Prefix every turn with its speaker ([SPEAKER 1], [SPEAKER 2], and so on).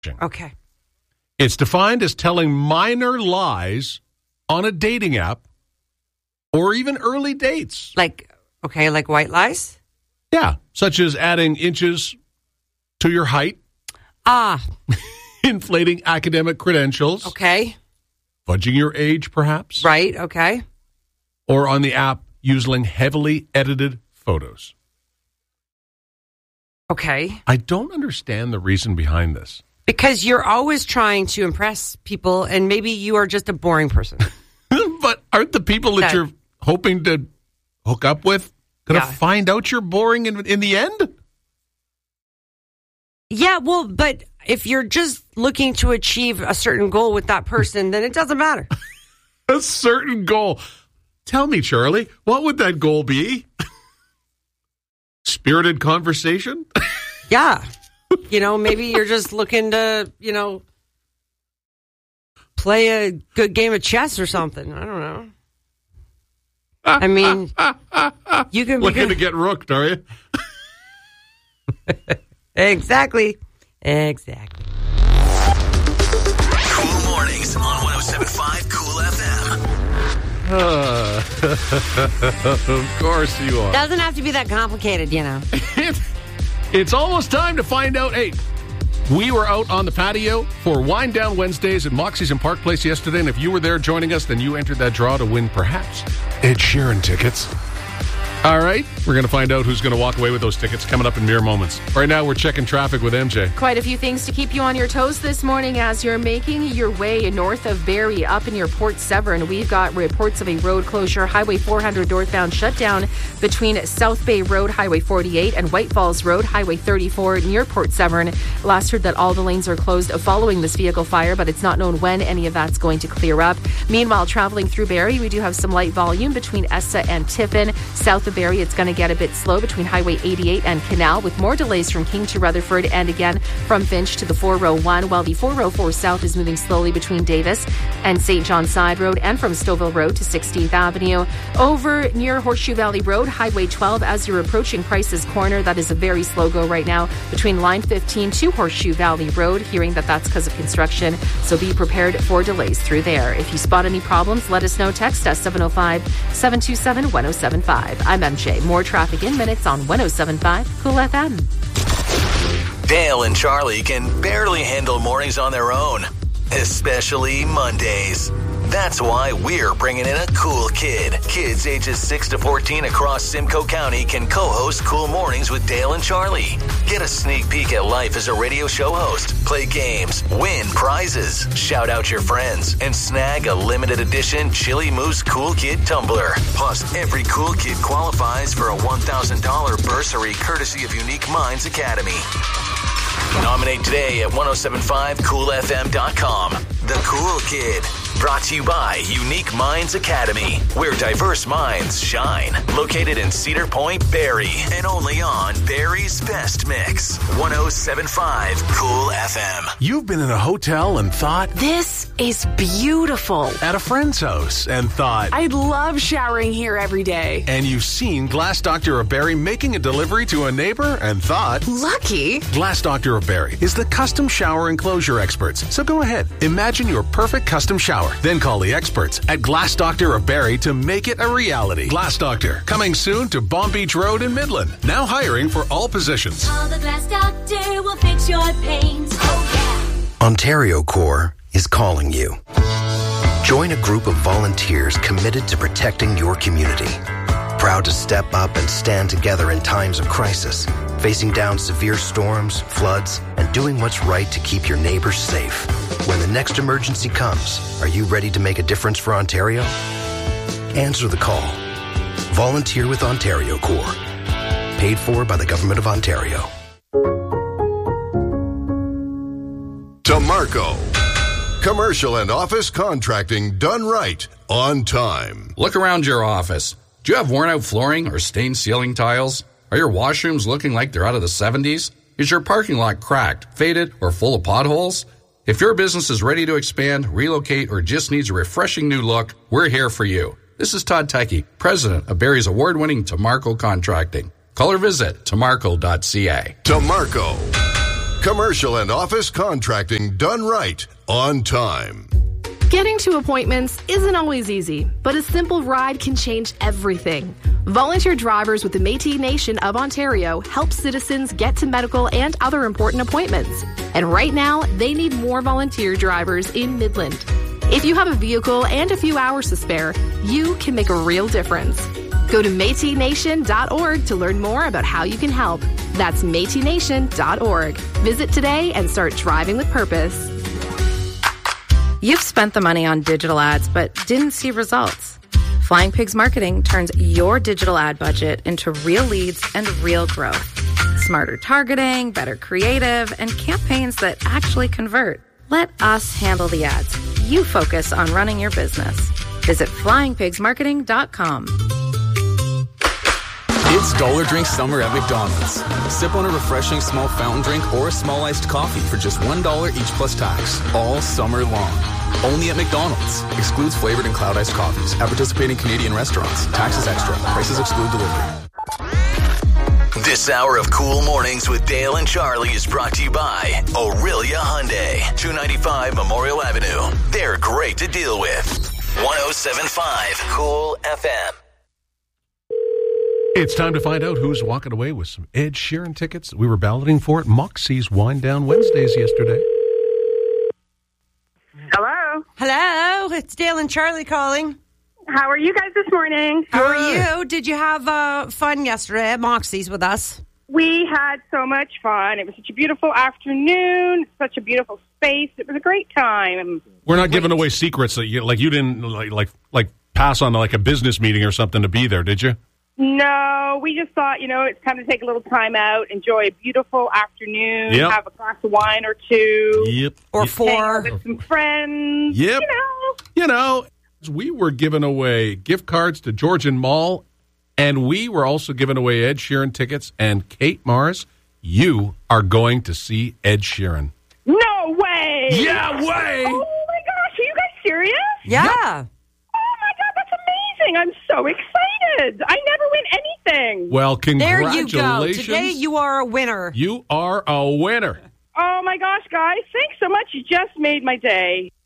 [SPEAKER 1] Okay.
[SPEAKER 2] It's defined as telling minor lies on a dating app or even early dates.
[SPEAKER 1] Like white lies?
[SPEAKER 2] Yeah, such as adding inches to your height. Inflating academic credentials.
[SPEAKER 1] Okay.
[SPEAKER 2] Fudging your age, perhaps.
[SPEAKER 1] Right, okay.
[SPEAKER 2] Or on the app, using heavily edited photos.
[SPEAKER 1] Okay.
[SPEAKER 2] I don't understand the reason behind this.
[SPEAKER 1] Because you're always trying to impress people, and maybe you are just a boring person.
[SPEAKER 2] But aren't the people that you're hoping to hook up with going to find out you're boring in the end?
[SPEAKER 1] Yeah, well, but if you're just looking to achieve a certain goal with that person, then it doesn't matter.
[SPEAKER 2] A certain goal. Tell me, Charlie, what would that goal be? Spirited conversation?
[SPEAKER 1] Yeah. Maybe you're just looking to, play a good game of chess or something. I don't know. I mean, you can...
[SPEAKER 2] Looking to get rooked, are you?
[SPEAKER 1] Exactly.
[SPEAKER 3] Cool mornings on 107.5 Cool FM.
[SPEAKER 2] Of course you are.
[SPEAKER 1] Doesn't have to be that complicated,
[SPEAKER 2] It's almost time to find out. Hey, we were out on the patio for Wind Down Wednesdays at Moxie's in Park Place yesterday, and if you were there joining us, then you entered that draw to win, perhaps, Ed Sheeran tickets. All right, we're going to find out who's going to walk away with those tickets coming up in mere moments. Right now, we're checking traffic with MJ.
[SPEAKER 4] Quite a few things to keep you on your toes this morning as you're making your way north of Barrie up near Port Severn. We've got reports of a road closure. Highway 400 northbound shut down between South Bay Road, Highway 48, and White Falls Road, Highway 34 near Port Severn. Last heard that all the lanes are closed following this vehicle fire, but it's not known when any of that's going to clear up. Meanwhile, traveling through Barrie, we do have some light volume between Essa and Tiffin. South of Barrie, it's going to get a bit slow between Highway 88 and Canal, with more delays from King to Rutherford and again from Finch to the 401, while the 404 South is moving slowly between Davis and St. John Side Road and from Stouffville Road to 16th Avenue. Over near Horseshoe Valley Road, Highway 12, as you're approaching Price's Corner, that is a very slow go right now between Line 15 to Horseshoe Valley Road, hearing that that's because of construction, so be prepared for delays through there. If you spot any problems, let us know. Text us 705-727-1075. I'm MJ. More traffic in minutes on 107.5 Cool FM.
[SPEAKER 3] Dale and Charlie can barely handle mornings on their own, especially Mondays. That's why we're bringing in a cool kid. Kids ages 6 to 14 across Simcoe County can co-host Cool Mornings with Dale and Charlie. Get a sneak peek at life as a radio show host, play games, win prizes, shout out your friends, and snag a limited edition Chili Moose Cool Kid tumbler. Plus, every cool kid qualifies for a $1,000 bursary courtesy of Unique Minds Academy. Nominate today at 1075coolfm.com. The Cool Kid. Brought to you by Unique Minds Academy, where diverse minds shine. Located in Cedar Point, Barrie, and only on Barrie's Best Mix. 1075 Cool FM.
[SPEAKER 5] You've been in a hotel and thought,
[SPEAKER 6] this is beautiful.
[SPEAKER 5] At a friend's house and thought,
[SPEAKER 6] I'd love showering here every day.
[SPEAKER 5] And you've seen Glass Doctor of Barrie making a delivery to a neighbor and thought,
[SPEAKER 6] lucky.
[SPEAKER 5] Glass Doctor of Barrie is the custom shower enclosure experts. So go ahead, imagine your perfect custom shower. Then call the experts at Glass Doctor of Barrie to make it a reality. Glass Doctor, coming soon to Bomb Beach Road in Midland. Now hiring for all positions.
[SPEAKER 7] Call the Glass Doctor, will fix your paint. Oh,
[SPEAKER 8] yeah. Ontario Corps is calling you. Join a group of volunteers committed to protecting your community. Proud to step up and stand together in times of crisis, facing down severe storms, floods, and doing what's right to keep your neighbors safe. When the next emergency comes, are you ready to make a difference for Ontario? Answer the call. Volunteer with Ontario Corps. Paid for by the Government of Ontario.
[SPEAKER 9] Tamarco. Commercial and office contracting done right, on time.
[SPEAKER 10] Look around your office. Do you have worn-out flooring or stained ceiling tiles? Are your washrooms looking like they're out of the 70s? Is your parking lot cracked, faded, or full of potholes? If your business is ready to expand, relocate, or just needs a refreshing new look, we're here for you. This is Todd Tecke, president of Barrie's award-winning Tamarco Contracting. Call or visit tamarco.ca.
[SPEAKER 9] Tamarco. Commercial and office contracting done right, on time.
[SPEAKER 11] Getting to appointments isn't always easy, but a simple ride can change everything. Volunteer drivers with the Métis Nation of Ontario help citizens get to medical and other important appointments. And right now, they need more volunteer drivers in Midland. If you have a vehicle and a few hours to spare, you can make a real difference. Go to MétisNation.org to learn more about how you can help. That's MétisNation.org. Visit today and start driving with purpose.
[SPEAKER 4] You've spent the money on digital ads but didn't see results. Flying Pigs Marketing turns your digital ad budget into real leads and real growth. Smarter targeting, better creative, and campaigns that actually convert. Let us handle the ads. You focus on running your business. Visit flyingpigsmarketing.com.
[SPEAKER 12] It's Dollar Drink Summer at McDonald's. Sip on a refreshing small fountain drink or a small iced coffee for just $1 each plus tax, all summer long. Only at McDonald's. Excludes flavored and cloud iced coffees at participating Canadian restaurants. Taxes extra. Prices exclude delivery.
[SPEAKER 3] This hour of Cool Mornings with Dale and Charlie is brought to you by Aurelia Hyundai, 295 Memorial Avenue. They're great to deal with. 107.5 Cool FM.
[SPEAKER 2] It's time to find out who's walking away with some Ed Sheeran tickets. We were balloting for it. Moxie's Wind Down Wednesdays yesterday.
[SPEAKER 13] Hello.
[SPEAKER 1] Hello, it's Dale and Charlie calling.
[SPEAKER 13] How are you guys this morning?
[SPEAKER 1] How are you? Did you have fun yesterday at Moxie's with us?
[SPEAKER 13] We had so much fun. It was such a beautiful afternoon, such a beautiful space. It was a great time.
[SPEAKER 2] We're not giving away secrets that you didn't like pass on like a business meeting or something to be there, did you?
[SPEAKER 13] No, we just thought, it's time to take a little time out, enjoy a beautiful afternoon, have a glass of wine or two.
[SPEAKER 2] Yep.
[SPEAKER 1] Or
[SPEAKER 13] hang out
[SPEAKER 1] four.
[SPEAKER 13] with some friends.
[SPEAKER 2] Yep. We were giving away gift cards to Georgian Mall, and we were also giving away Ed Sheeran tickets. And Kate Mars, you are going to see Ed Sheeran.
[SPEAKER 13] No way!
[SPEAKER 2] Yeah, way!
[SPEAKER 13] Oh my gosh, are you guys serious?
[SPEAKER 1] Yeah.
[SPEAKER 2] Yep.
[SPEAKER 13] Oh my God, that's amazing! I'm so excited. I never win anything.
[SPEAKER 2] Well,
[SPEAKER 1] There
[SPEAKER 2] congratulations.
[SPEAKER 1] you go. Today you are a winner.
[SPEAKER 2] You are a winner.
[SPEAKER 13] Oh my gosh, guys, thanks so much. You just made my day.